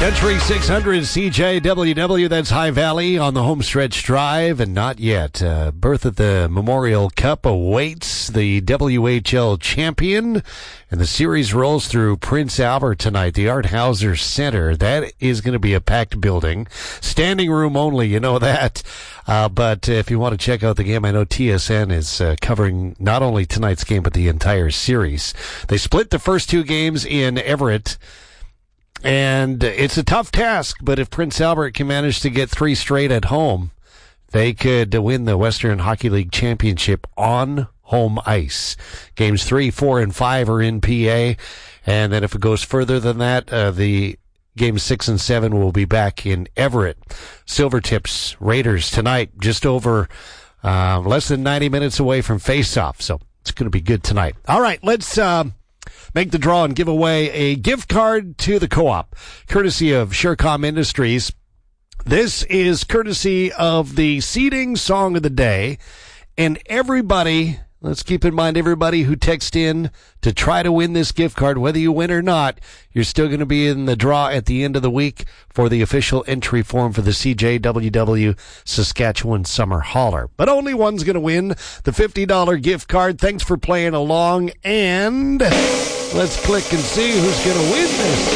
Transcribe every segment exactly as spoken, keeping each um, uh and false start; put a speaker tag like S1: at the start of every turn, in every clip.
S1: Country six hundred C J W W, that's High Valley on the homestretch drive, and not yet. Uh, birth at the Memorial Cup awaits the W H L champion, and the series rolls through Prince Albert tonight, the Art Hauser Center. That is going to be a packed building. Standing room only, you know that. Uh, but if you want to check out the game, I know T S N is uh, covering not only tonight's game, but the entire series. They split the first two games in Everett, and it's a tough task, but if Prince Albert can manage to get three straight at home, they could win the Western Hockey League Championship on home ice. Games three, four, and five are in P A, and then if it goes further than that, uh, the Games six and seven will be back in Everett. Silvertips Raiders tonight, just over uh, less than ninety minutes away from face-off, so it's going to be good tonight. All right, let's uh, make the draw and give away a gift card to the Co-op, courtesy of Surecom Industries. This is courtesy of the seeding song of the day, and everybody, let's keep in mind, everybody who texts in to try to win this gift card, whether you win or not, you're still going to be in the draw at the end of the week for the official entry form for the C J W W Saskatchewan Summer Hauler. But only one's going to win the fifty dollars gift card. Thanks for playing along, and let's click and see who's going to win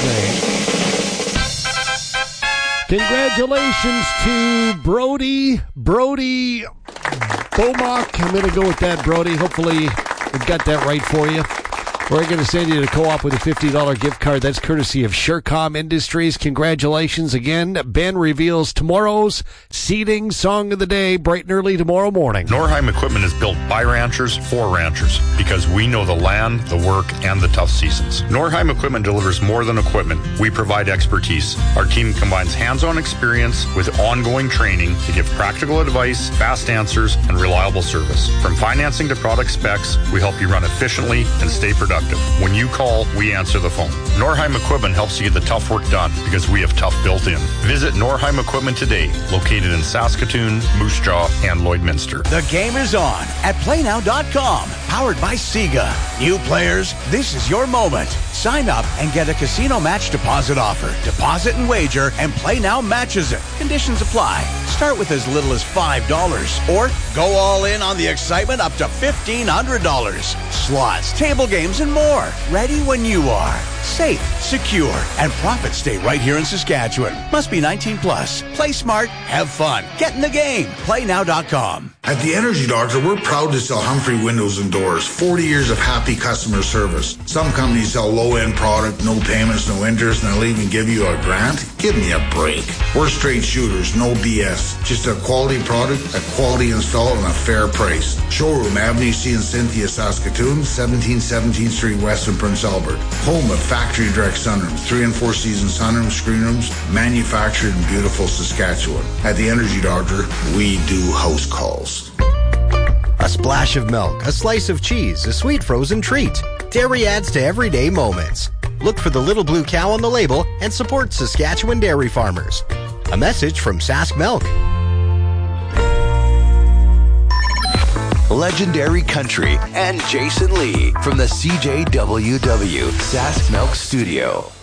S1: this thing. Congratulations to Brody, Brody Beaumock. I'm going to go with that, Brody. Hopefully we've got that right for you. We're going to send you to Co-op with a fifty dollars gift card. That's courtesy of Surecom Industries. Congratulations again. Ben reveals tomorrow's seeding song of the day bright and early tomorrow morning.
S2: Norheim Equipment is built by ranchers for ranchers because we know the land, the work, and the tough seasons. Norheim Equipment delivers more than equipment. We provide expertise. Our team combines hands-on experience with ongoing training to give practical advice, fast answers, and reliable service. From financing to product specs, we help you run efficiently and stay productive. When you call, we answer the phone. Norheim Equipment helps you get the tough work done because we have tough built in. Visit Norheim Equipment today, located in Saskatoon, Moose Jaw, and Lloydminster.
S3: The game is on at play now dot com, powered by Sega. New players, this is your moment. Sign up and get a casino match deposit offer. Deposit and wager, and Play Now matches it. Conditions apply. Start with as little as five dollars, or go all in on the excitement up to fifteen hundred dollars. Slots, table games, and more. Ready when you are. Safe, secure, and profits stay right here in Saskatchewan. Must be nineteen plus. Play smart, have fun. Get in the game. play now dot com.
S4: At the Energy Doctor, we're proud to sell Humphrey Windows and Doors. forty years of happy customer service. Some companies sell low-end product, no payments, no interest, and they'll even give you a grant. Give me a break. We're straight shooters, no B S. Just a quality product, a quality install, and a fair price. Showroom, Avenue C in Cynthia, Saskatoon, seventeen seventeenth Street West in Prince Albert. Home of factory direct sunrooms, three and four season sunrooms, screen rooms, manufactured in beautiful Saskatchewan. At the Energy Doctor, we do house calls.
S5: A splash of milk, a slice of cheese, a sweet frozen treat. Dairy adds to everyday moments. Look for the little blue cow on the label and support Saskatchewan dairy farmers. A message from Sask Milk.
S6: Legendary Country and Jason Lee from the C J W W Sask Milk Studio.